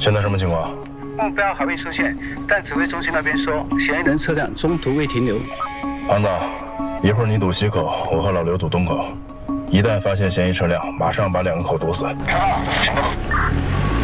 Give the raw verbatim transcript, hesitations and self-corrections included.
现在什么情况？ 目标还未出现，但指挥中心那边说，嫌疑人车辆中途未停留。 胖子，一会儿你堵西口，我和老刘堵东口。一旦发现嫌疑车辆，马上把两个口堵死。 行动。